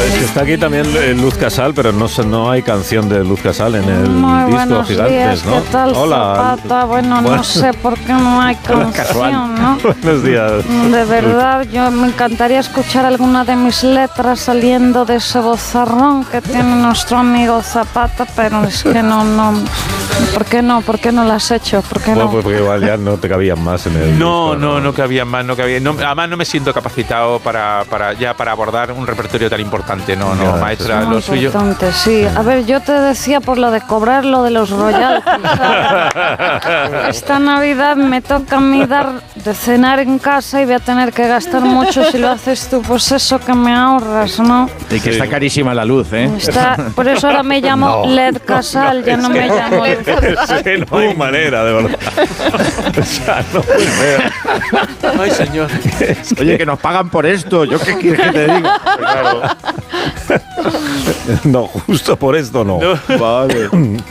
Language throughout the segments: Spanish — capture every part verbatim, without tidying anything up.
es que está aquí también Luz Casal, pero no, no hay canción de Luz Casal en el Muy disco buenos Gigantes, días, ¿no? ¿qué tal, Hola. Zapata? Bueno, Bueno. no sé por qué no hay canción, ¿no? Buenos días. De verdad, yo me encantaría escuchar alguna de mis letras saliendo de ese vozarrón que tiene nuestro amigo Zapata, pero es que no, no. ¿Por qué no? ¿Por qué no lo has hecho? ¿Por qué Bueno, no? pues porque igual ya no te cabían más en el No, disco, no, no cabía más, no cabía. No, además no me siento capacitado para, para ya para abordar un repertorio tan importante. No, no, Ya, maestra, Muy lo suyo. importante, sí. A ver, yo te decía por lo de cobrar lo de los royalties, ¿sabes? Esta Navidad me toca a mí dar de cenar en casa y voy a tener que gastar mucho si lo haces tú, pues eso que me ahorras, ¿no? Y que Sí. está carísima la luz, ¿eh? Está, por eso ahora me llamo No, L E D Casal, ya no me llamo Luz Casal. Es que no hay manera, de verdad. O sea, no puede ser. Ay, señor. Oye, que nos pagan por esto. ¿Yo qué quieres que te diga? Claro. No, justo por esto no. Vale.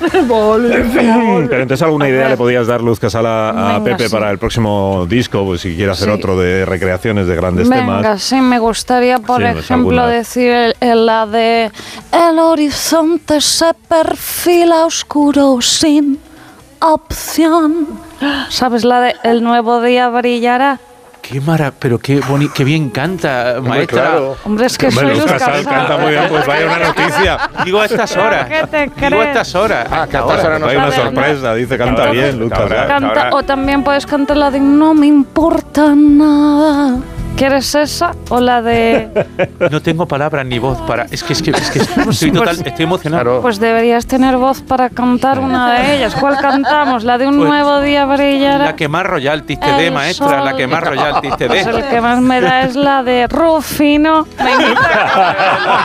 Pero entonces alguna idea le podías dar, Luz Casal, a, a Venga, Pepe sí. para el próximo disco, pues si quiere hacer Sí. otro de recreaciones de grandes Venga, temas. sí, me gustaría, por Sí, pues ejemplo, alguna. decir el, el- la de el horizonte se perfila oscuro sin opción. ¿Sabes la de el nuevo día brillará? Qué mara, pero qué boni, qué bien canta, maestra. Claro. Hombre, es que Hombre, soy Luz Luz Casal Casal. canta muy bien, pues vaya una noticia. Digo a estas horas. ¿Qué te Digo crees? a estas horas. Ah, que a estas horas no Vaya una sabe, sorpresa, dice, canta Ahora, bien, Luz ahora. Casal. Canta, Ahora- o también puedes cantar la de no me importa nada. ¿Quieres esa o la de No tengo palabras ni voz para. Es que es que, es que estoy total, estoy emocionado. Claro. pues deberías tener voz para cantar una de ellas? ¿Cuál cantamos? ¿La de un Pues, nuevo día brillará? La que más royalties te dé, El maestra, la sol. que más royalties te Pues dé. el que más me da es la de Rufino. Me invita.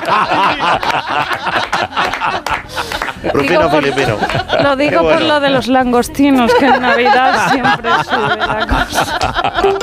Rufino Digo por- filipino. Lo digo Qué bueno. por lo de los langostinos, que en Navidad siempre sube la cosa.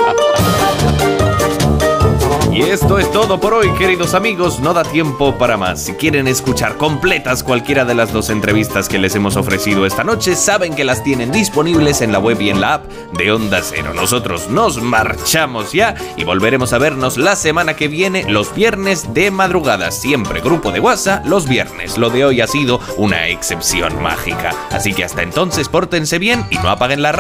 Y esto es todo por hoy, queridos amigos, no da tiempo para más. Si quieren escuchar completas cualquiera de las dos entrevistas que les hemos ofrecido esta noche, saben que las tienen disponibles en la web y en la app de Onda Cero. Nosotros nos marchamos ya y volveremos a vernos la semana que viene, los viernes de madrugada. Siempre grupo de WhatsApp, los viernes. Lo de hoy ha sido una excepción mágica. Así que hasta entonces, pórtense bien y no apaguen la radio.